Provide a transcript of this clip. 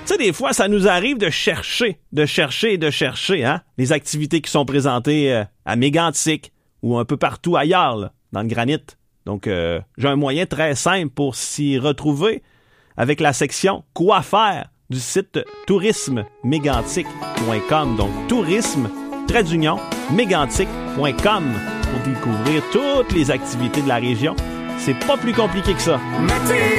Tu sais, des fois, ça nous arrive de chercher, hein, les activités qui sont présentées à Mégantic ou un peu partout ailleurs, là, dans le granit. Donc, j'ai un moyen très simple pour s'y retrouver avec la section « Quoi faire » du site tourismemégantic.com. Donc, tourisme-mégantic.com pour découvrir toutes les activités de la région. C'est pas plus compliqué que ça.